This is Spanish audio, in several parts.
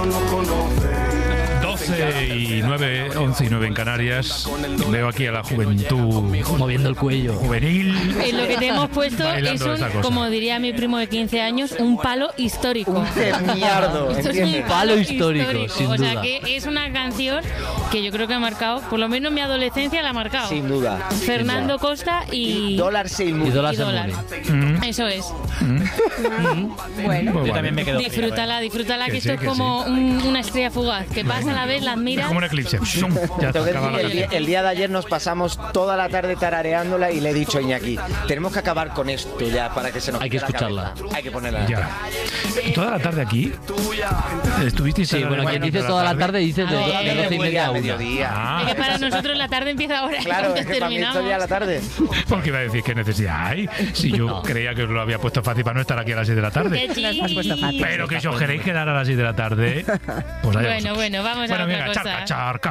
12:09, 11:09 en Canarias. Veo aquí a la juventud moviendo el cuello. Juvenil. Lo que te hemos puesto es como diría mi primo de 15 años, un palo histórico. Un cemiardo. Esto es un palo histórico, sin o sea duda. que es una canción que yo creo que ha marcado, por lo menos mi adolescencia la ha marcado. Sin duda. Fernando Costa y Dólar Seymour. Y Dólar. Eso es. Bueno, yo también me quedo. Disfrútala, que esto es que como una estrella fugaz, que pasa a la vez, la Es admiras. como un eclipse. Ya Tengo que acaba la decir que el día de ayer nos pasamos toda la tarde tarareándola y le he dicho a Iñaki, tenemos que acabar con esto ya para que se nos Hay que quite la escucharla. cabeza. Hay que ponerla. Ya. Toda la tarde aquí. ¿Estuvisteis? Sí, bueno, quien dice toda la tarde dice de 12:30 a 1. mediodía. Es que para nosotros la tarde empieza ahora. Claro, antes es que para mí esto terminamos. ya a la tarde. Porque iba a decir qué necesidad hay. Si yo creía que os lo había puesto fácil para no estar aquí a las 6 de la tarde. Qué chi. Pero que si os queréis quedar a las 6 de la tarde, pues allá Bueno, vamos a Bueno, otra venga, cosa.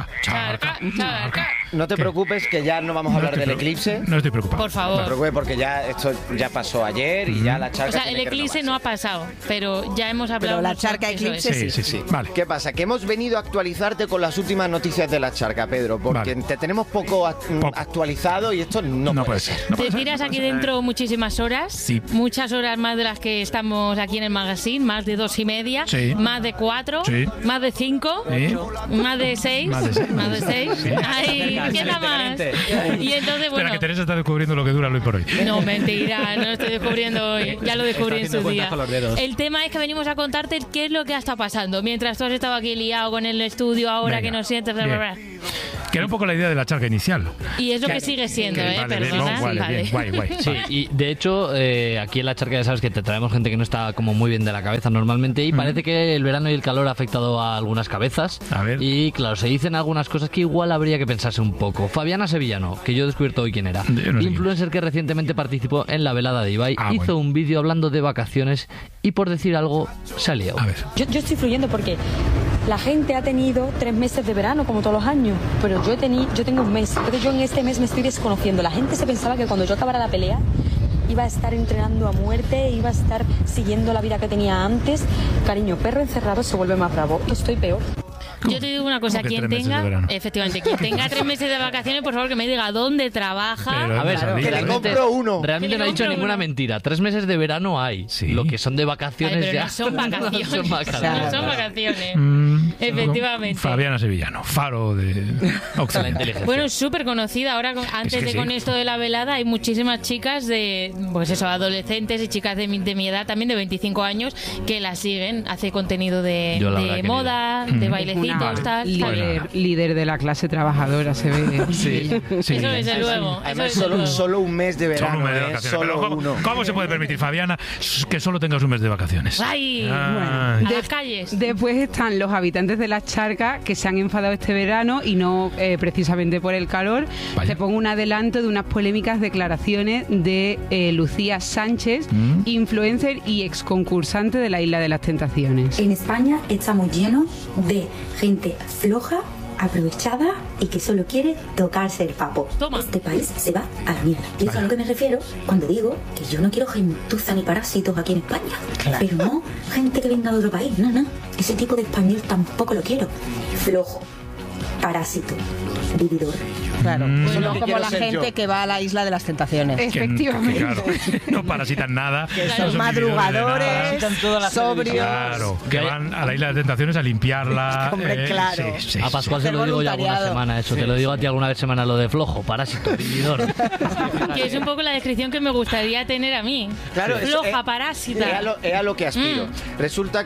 Charca. No te preocupes que ya no vamos a hablar del eclipse. No estoy preocupado. Por No te favor. preocupes porque ya esto ya pasó ayer y ya la charca. O sea, el tiene que eclipse no renovarse. ha pasado, pero ya hemos hablado. Pero la mucho. charca Eso eclipse es. Sí. Vale. ¿Qué pasa? Que hemos venido a actualizarte con las últimas noticias de la charca, Pedro, porque Vale. te tenemos poco actualizado y esto no puede ser. No Te puede ser. tiras aquí dentro muchísimas horas, Sí. muchas horas más de las que estamos aquí en el magazine, más de 2:30, Sí. más de 4, Sí. más de 5, ¿Eh? más de 6, Más de seis. Sí. Ay, ¿qué da más? Y entonces, bueno, Espera, que Teresa está descubriendo lo que dura hoy por hoy. no, mentira, no lo estoy descubriendo hoy, ya lo descubrí en su día. El tema es que venimos a contarte qué es lo que ha estado pasando, mientras tú has estado aquí liado con el estudio, ahora Venga, que nos sientes, bla, bien. bla, bla. Que era un poco la idea de la charca inicial. Y es lo que sigue siendo, Vale, bien, perdona. no, vale, bien, guay. Sí, y de hecho, aquí en la charca ya sabes que te traemos gente que no está como muy bien de la cabeza normalmente y parece que el verano y el calor ha afectado a algunas cabezas. A ver. Y claro, se dicen algunas cosas que igual habría que pensarse un poco. Fabiana Sevillano, que yo he descubierto hoy quién era. Yo no sé Influencer que recientemente participó en la velada de Ibai, Ah, hizo bueno. un vídeo hablando de vacaciones y por decir algo se ha liado. A ver. Yo estoy fluyendo porque la gente ha tenido 3 meses de verano, como todos los años, pero yo tengo un mes. Entonces yo en este mes me estoy desconociendo. La gente se pensaba que cuando yo acabara la pelea iba a estar entrenando a muerte, iba a estar siguiendo la vida que tenía antes. Cariño, perro encerrado se vuelve más bravo. Estoy peor. Yo te digo una cosa, ¿Cómo que quien 3 meses de tenga, verano? efectivamente, quien tenga 3 meses de vacaciones, por favor que me diga dónde trabaja. Pero, A ver, claro, que le realmente, compro uno. realmente Que no le ha dicho compro ninguna uno. mentira. 3 meses de verano hay. Sí. Lo que son de vacaciones Ay, pero ya. no son vacaciones. No son vacaciones. No son vacaciones. Efectivamente. Fabiana Sevillano, faro de La Occidente. inteligencia. Bueno, es súper conocida. Ahora, antes que de sí. con esto de la velada, hay muchísimas chicas de, pues eso, adolescentes y chicas de mi edad, también de 25 años, que la siguen. Hace contenido de, Yo la habrá de querido. moda, de bailecitos, Vale. tal. Está bien. Líder de la clase trabajadora, se ve. Sí. Eso desde luego. Además, eso desde luego. solo un mes de verano. Solo un mes de vacaciones. Solo Pero uno. ¿cómo se puede permitir, Fabiana, que solo tengas un mes de vacaciones? ¡Ay! Ay. A las calles. Después están los habitantes de la charca que se han enfadado este verano y no precisamente por el calor. Vaya. Te pongo un adelanto de unas polémicas declaraciones de Lucía Sánchez, influencer y exconcursante de la Isla de las Tentaciones. En España estamos llenos de gente floja, aprovechada y que solo quiere tocarse el papo. Toma. Este país se va a la mierda. Y eso es a lo que me refiero cuando digo que yo no quiero gentuza ni parásitos aquí en España. Pero no gente que venga de otro país, no. Ese tipo de español tampoco lo quiero. Flojo, parásito, vividor. Claro, Eso es lo no que como quiero la ser gente yo. que va a la Isla de las Tentaciones. Que Efectivamente. claro, no parasitan nada. no son Madrugadores, vividores de nada. sobrios. Claro, que van a la Isla de Tentaciones a limpiarla. Hombre, claro. Sí, A Pascual se Hacer lo digo yo alguna voluntariado. semana, eso. Te lo digo a ti alguna vez semana, lo de flojo, parásito, vividor. Que es un poco la descripción que me gustaría tener a mí. Claro, Floja, parásita. Es a lo que aspiro. Resulta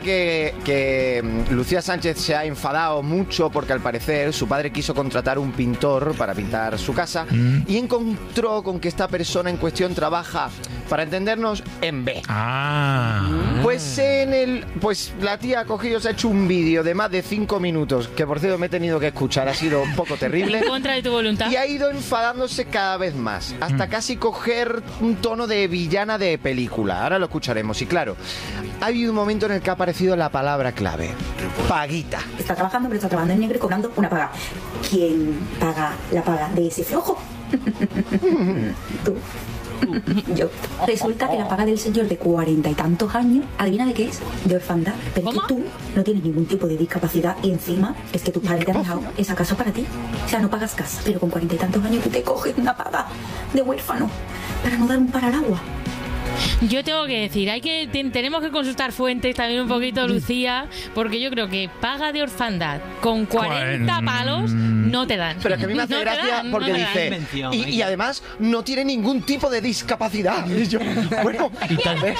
que Lucía Sánchez se ha enfadado mucho porque al parecer su padre quiso contratar un pintor para pintar su casa y encontró con que esta persona en cuestión trabaja, para entendernos, en B. Pues la tía ha cogido, se ha hecho un vídeo de más de 5 minutos, que por cierto me he tenido que escuchar, ha sido un poco terrible. En contra de tu voluntad. Y ha ido enfadándose cada vez más, hasta casi coger un tono de villana de película. Ahora lo escucharemos. Y claro, ha habido un momento en el que ha aparecido la palabra clave: paguita. Está trabajando, pero está trabajando en negro y cobrando una paga. ¿Quién paga la paga de ese flojo? Tú. Yo. Resulta que la paga del señor de 40 y tantos años, ¿adivina de qué es? De orfandad. Pero es que tú no tienes ningún tipo de discapacidad y encima es que tus padres te han dejado esa casa para ti. O sea, no pagas casa, pero con 40 y tantos años tú te coges una paga de huérfano para no dar un par al agua. Yo tengo que decir, tenemos que consultar fuentes también un poquito, Lucía, porque yo creo que paga de orfandad con 40 palos no te dan. Pero es que a mí me hace gracia porque dice, y además no tiene ningún tipo de discapacidad. Y yo, bueno, y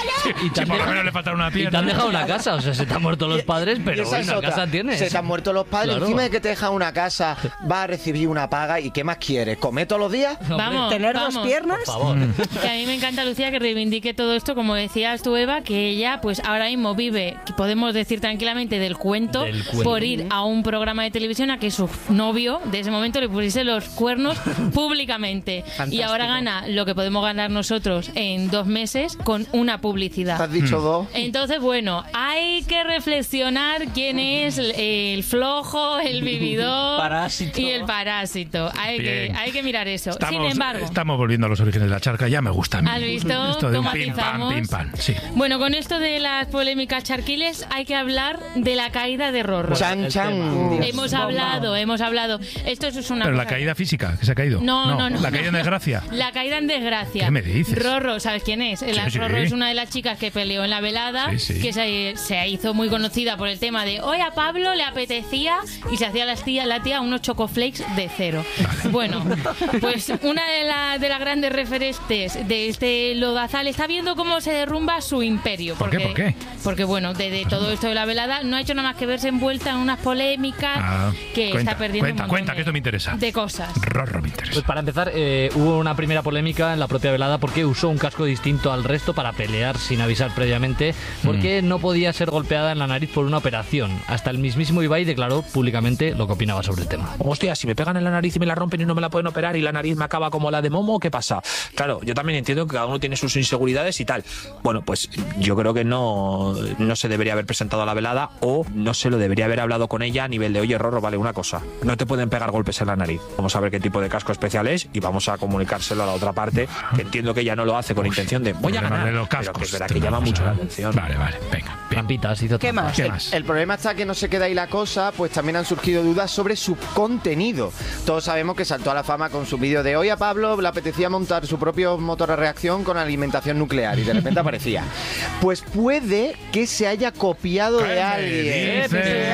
por lo menos le falta una pierna. Y te han dejado una casa, o sea, se te han muerto los padres, pero una casa tienes. Se te han muerto los padres, claro. Encima de que te dejan una casa, vas a recibir una paga y ¿qué más quieres? ¿Comer todos los días? Vamos, ¿tener dos piernas? Por favor. Que a mí me encanta, Lucía, que reivindique todo esto, como decías tú, Eva, que ella pues ahora mismo vive, podemos decir tranquilamente, del cuento por ir a un programa de televisión a que su novio de ese momento le pusiese los cuernos públicamente. Fantástico. Y ahora gana lo que podemos ganar nosotros en 2 meses con una publicidad. ¿Te has dicho 2? Entonces, bueno, hay que reflexionar quién es el flojo, el vividor Parásito. y el parásito. Hay que mirar eso. Sin embargo, Estamos volviendo a los orígenes de la charca, ya me gusta a mí. ¿has visto Esto de un cómo pim pam, atizamos? pim pam, sí. Bueno, con esto de las polémicas charquiles hay que hablar de la caída de Rorro. Chan, chan. Hemos hablado. Esto es una Pero la cosa. caída física, que se ha caído. No. La caída en desgracia. La caída en desgracia. ¿Qué me dices? Rorro, ¿sabes quién es? Sí. Rorro es una de las chicas que peleó en la velada, Sí. que se hizo muy conocida por el tema de hoy a Pablo le apetecía y se hacía la tía unos chocoflakes de 0. Bueno, pues una de las grandes referentes de este lodazal está viendo cómo se derrumba su imperio. ¿Por qué? Porque bueno, de todo esto de la velada no ha hecho nada más que verse envuelta en unas polémicas que está perdiendo Cuenta, que esto me interesa. de cosas. Rorro me interesa. Pues para empezar, hubo una primera polémica en la propia velada porque usó un casco distinto al resto para pelear sin avisar previamente, porque no podía ser golpeada en la nariz por una operación. Hasta el mismísimo Ibai declaró públicamente lo que opinaba sobre el tema. Hostia, si me pegan en la nariz y me la rompen y no me la pueden operar y la nariz me acaba como la de Momo, ¿qué pasa? Claro, yo también entiendo que cada uno tiene sus inseguridades y tal. Bueno, pues yo creo que no se debería haber presentado a la velada, o no se lo debería haber hablado con ella a nivel de, oye, Rorro, vale, una cosa, no te pueden pegar golpes en la nariz. Vamos a ver qué tipo de casco especial es y vamos a comunicárselo a la otra parte, que entiendo que ella no lo hace con intención de voy a ganar, de los cascos, pero que es verdad que llama mucho la atención. Vale, venga. Trampitas, hizo ¿Qué trampas. más? El problema está que no se queda ahí la cosa, pues también han surgido dudas sobre su contenido. Todos sabemos que saltó a la fama con su vídeo de hoy a Pablo le apetecía montar su propio motor a reacción con alimentación nuclear y de repente aparecía. Pues puede que se haya copiado de alguien.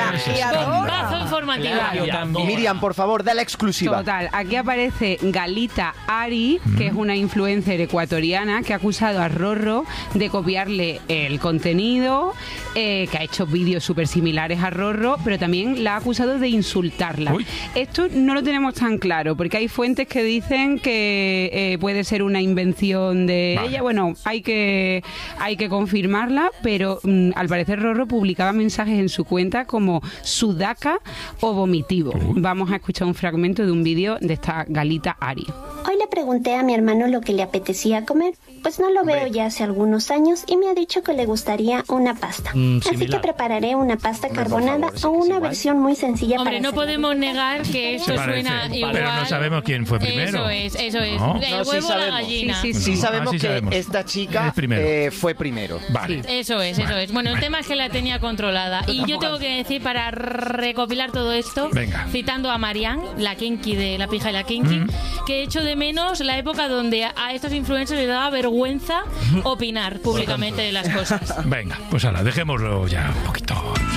Bombazo informativo. Miriam, por favor, da la exclusiva. Total, aquí aparece Galita Ari, que es una influencer ecuatoriana que ha acusado a Rorro de copiarle el contenido, que ha hecho vídeos súper similares a Rorro, pero también la ha acusado de insultarla. Uy. Esto no lo tenemos tan claro, porque hay fuentes que dicen que puede ser una invención de ella. Bueno, hay que confirmarla, pero al parecer Rorro publicaba mensajes en su cuenta como sudaca o vomitivo. Vamos a escuchar un fragmento de un vídeo de esta Galita Ari. Hoy le pregunté a mi hermano lo que le apetecía comer, pues no lo veo ya hace algunos años y me ha dicho que le gustaría una pasta. Así que prepararé una pasta carbonada o una versión muy sencilla para Hombre, no podemos negar que esto suena igual. Pero no sabemos quién fue primero. Eso es. ¿No? El huevo o la gallina. Sí sabemos sí que sabemos. esta chica fue primero. Vale. Eso es. Bueno, el tema es que la tenía controlada. Y yo tengo que decir, para recopilar todo esto, Venga. citando a Marianne, la kinky de La Pija y la Kinky, que echo de menos la época donde a estos influencers les daba vergüenza opinar públicamente de las cosas. Venga, pues ahora, dejémoslo ya un poquito.